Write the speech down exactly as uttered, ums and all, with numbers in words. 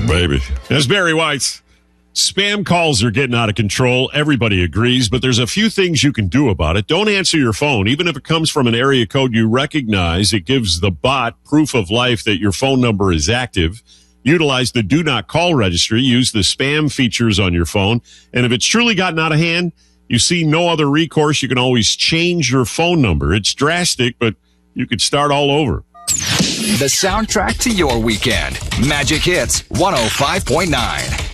baby. That's Barry White. Spam calls are getting out of control. Everybody agrees, but there's a few things you can do about it. Don't answer your phone. Even if it comes from an area code you recognize, it gives the bot proof of life that your phone number is active. Utilize the do not call registry. Use the spam features on your phone. And if it's truly gotten out of hand, you see no other recourse, you can always change your phone number. It's drastic, but you could start all over. The soundtrack to your weekend. Magic Hits one oh five point nine.